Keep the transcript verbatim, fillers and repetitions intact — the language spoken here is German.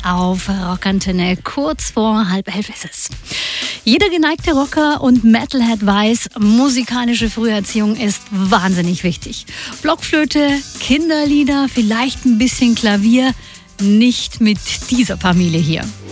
auf Rockantenne. Kurz vor halb elf ist es. Jeder geneigte Rocker und Metalhead weiß, musikalische Früherziehung ist wahnsinnig wichtig. Blockflöte, Kinderlieder, vielleicht ein bisschen Klavier, nicht mit dieser Familie hier.